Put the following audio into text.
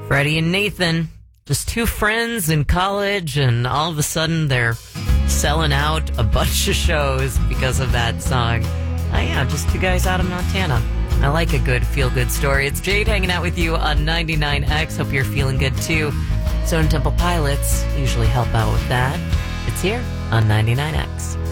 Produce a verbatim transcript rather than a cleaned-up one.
Freddie and Nathan, just two friends in college, and all of a sudden they're selling out a bunch of shows because of that song. Oh yeah, just two guys out of Montana. I like a good feel-good story. It's Jade hanging out with you on ninety-nine X. Hope you're feeling good too. Stone Temple Pilots usually help out with that. It's here on ninety-nine X.